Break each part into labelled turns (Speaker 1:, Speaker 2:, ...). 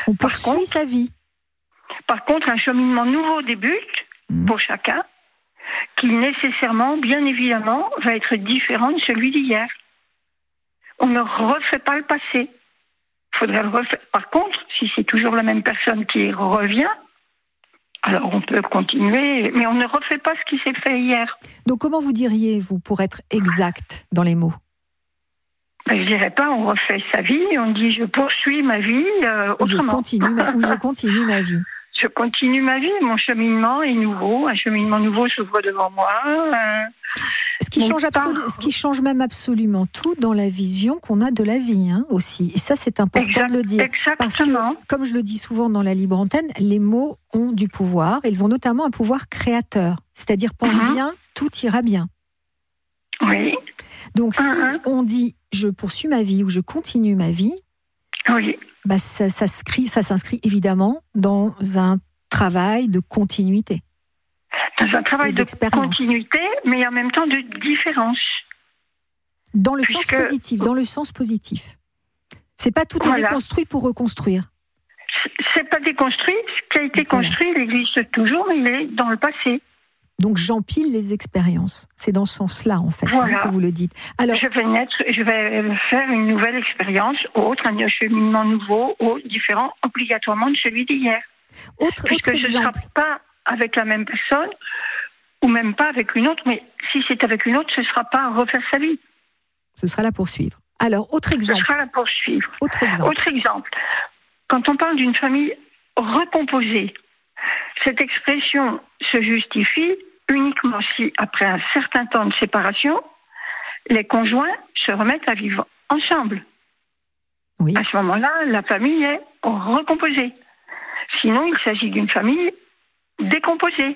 Speaker 1: On poursuit sa vie.
Speaker 2: Par contre, un cheminement nouveau débute pour chacun, qui nécessairement, bien évidemment, va être différent de celui d'hier. On ne refait pas le passé. Il faudrait le refaire. Par contre, si c'est toujours la même personne qui revient, alors on peut continuer, mais on ne refait pas ce qui s'est fait hier.
Speaker 1: Donc comment vous diriez, vous, pour être exact dans les mots ?
Speaker 2: Je ne dirais pas on refait sa vie, on dit je poursuis ma vie autrement.
Speaker 1: Je continue ma vie.
Speaker 2: Je continue ma vie, mon cheminement est nouveau, un cheminement nouveau s'ouvre devant moi.
Speaker 1: Ce qui change même absolument tout dans la vision qu'on a de la vie aussi. Et ça, c'est important de le dire.
Speaker 2: Exactement.
Speaker 1: Parce que, comme je le dis souvent dans la libre antenne, les mots ont du pouvoir. Ils ont notamment un pouvoir créateur. C'est-à-dire, pense bien, tout ira bien.
Speaker 2: Oui.
Speaker 1: Donc, si on dit « je poursuis ma vie » ou « je continue ma vie »,
Speaker 2: oui.
Speaker 1: Ça s'inscrit évidemment dans un travail de continuité.
Speaker 2: Dans un travail de continuité, mais en même temps de différence.
Speaker 1: Dans le sens positif. C'est pas tout est déconstruit pour reconstruire.
Speaker 2: C'est pas déconstruit. Ce qui a été construit, il existe toujours, mais il est dans le passé.
Speaker 1: Donc j'empile les expériences. C'est dans ce sens-là, en fait, que vous le dites. Alors,
Speaker 2: je vais faire une nouvelle expérience, un cheminement nouveau, différent obligatoirement de celui d'hier.
Speaker 1: Autre
Speaker 2: exemple. Ce ne sera pas avec la même personne, ou même pas avec une autre, mais si c'est avec une autre, ce ne sera pas refaire sa vie.
Speaker 1: Ce sera la poursuivre. Alors, autre exemple.
Speaker 2: Ce sera la poursuivre.
Speaker 1: Autre
Speaker 2: exemple. Quand on parle d'une famille recomposée, cette expression se justifie uniquement si, après un certain temps de séparation, les conjoints se remettent à vivre ensemble.
Speaker 1: Oui.
Speaker 2: À ce moment-là, la famille est recomposée. Sinon, il s'agit d'une famille décomposée.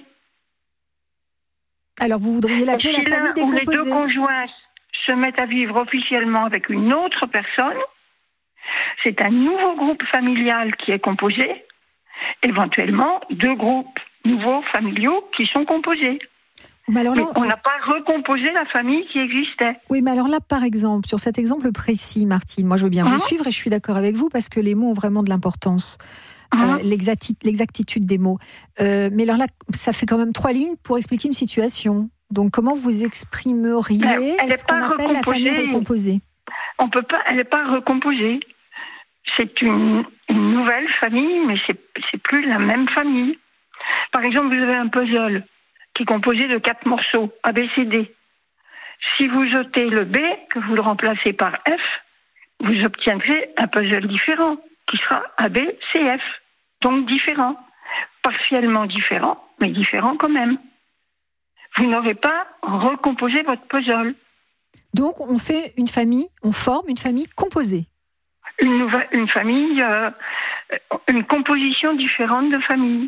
Speaker 1: Alors, vous voudriez l'appeler la famille décomposée.
Speaker 2: Où les deux conjoints se mettent à vivre officiellement avec une autre personne, c'est un nouveau groupe familial qui est composé, éventuellement deux groupes nouveaux familiaux qui sont composés. Mais on n'a pas recomposé la famille qui existait.
Speaker 1: Oui, mais alors là, par exemple, sur cet exemple précis, Martine, moi je veux bien vous suivre et je suis d'accord avec vous parce que les mots ont vraiment de l'importance. L'exactitude des mots. Mais alors là, ça fait quand même 3 lignes pour expliquer une situation. Donc comment vous exprimeriez ce qu'on appelle la famille recomposée ?
Speaker 2: On peut pas, elle n'est pas recomposée. C'est une nouvelle famille, mais c'est plus la même famille. Par exemple, vous avez un puzzle qui est composé de 4 morceaux, A, B, C, D. Si vous ôtez le B, que vous le remplacez par F, vous obtiendrez un puzzle différent, qui sera A, B, C, F. Donc différent. Partiellement différent, mais différent quand même. Vous n'aurez pas recomposé votre puzzle.
Speaker 1: Donc on fait une famille, on forme une famille composée.
Speaker 2: Une famille, une composition différente de famille.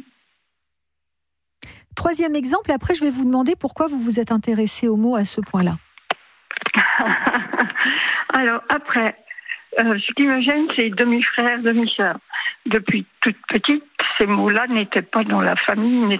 Speaker 1: 3e exemple, après je vais vous demander pourquoi vous vous êtes intéressé aux mots à ce point-là.
Speaker 2: Alors après, ce qui me gêne, c'est demi-frère, demi-sœur. Depuis toute petite, ces mots-là n'étaient pas dans la famille,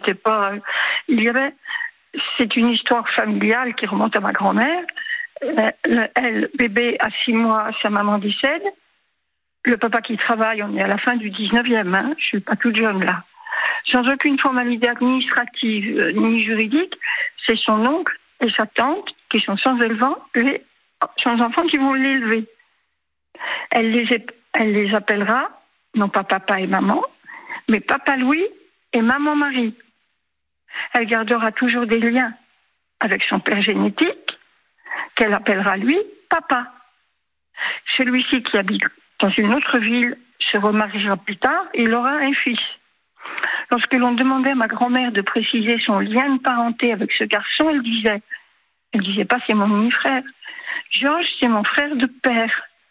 Speaker 2: c'est une histoire familiale qui remonte à ma grand-mère. Elle, bébé, à 6 mois, sa maman décède. Le papa qui travaille, on est à la fin du 19e, je suis pas toute jeune là. Sans aucune formalité administrative ni juridique, c'est son oncle et sa tante qui sont sans enfants qui vont l'élever. Elle les appellera, non pas papa et maman, mais papa Louis et maman Marie. Elle gardera toujours des liens avec son père génétique, qu'elle appellera lui papa. Celui-ci qui habite dans une autre ville se remariera plus tard et il aura un fils. Lorsque l'on demandait à ma grand-mère de préciser son lien de parenté avec ce garçon, elle disait pas c'est mon demi-frère. Georges, c'est mon frère de père.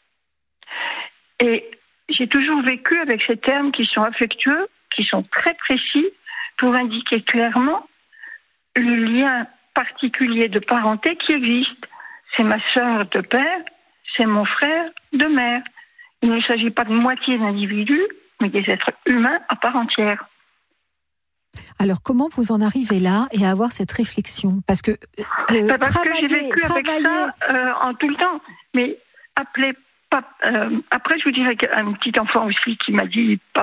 Speaker 2: Et j'ai toujours vécu avec ces termes qui sont affectueux, qui sont très précis, pour indiquer clairement le lien particulier de parenté qui existe. C'est ma sœur de père, c'est mon frère de mère. Il ne s'agit pas de moitié d'individus, mais des êtres humains à part entière.
Speaker 1: Alors, comment vous en arrivez là et à avoir cette réflexion ? Parce que
Speaker 2: parce que j'ai vécu avec ça en tout le temps. Mais après, je vous dirais qu'un petit enfant aussi qui m'a dit «